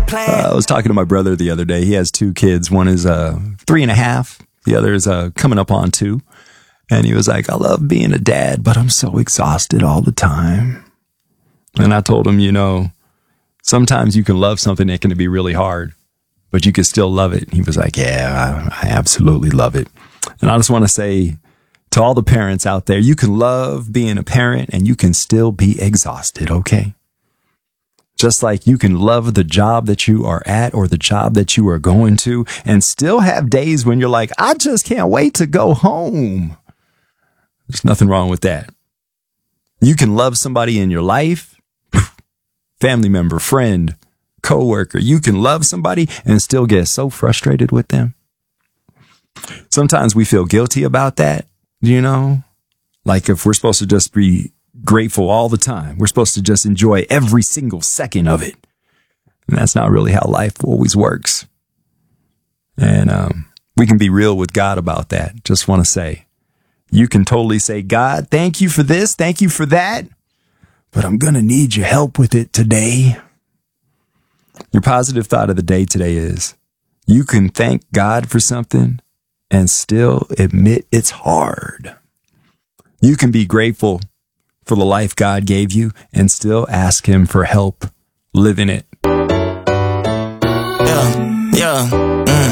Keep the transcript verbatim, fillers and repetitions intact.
Uh, I was talking to my brother the other day. He has two kids. One is uh, three and a half. The other is uh, coming up on two. And he was like, I love being a dad, but I'm so exhausted all the time. And I told him, you know, sometimes you can love something that can be really hard, but you can still love it. He was like, yeah, I, I absolutely love it. And I just want to say to all the parents out there, you can love being a parent and you can still be exhausted, okay? Just like you can love the job that you are at or the job that you are going to and still have days when you're like, I just can't wait to go home. There's nothing wrong with that. You can love somebody in your life, family member, friend, coworker. You can love somebody and still get so frustrated with them. Sometimes we feel guilty about that, you know, like if we're supposed to just be grateful all the time, we're supposed to just enjoy every single second of it. And that's not really how life always works. And um, we can be real with God about that. Just want to say, you can totally say, God, thank you for this. Thank you for that. But I'm going to need your help with it today. Your positive thought of the day today is you can thank God for something and still admit it's hard. You can be grateful for the life God gave you and still ask him for help living it. Yeah, yeah.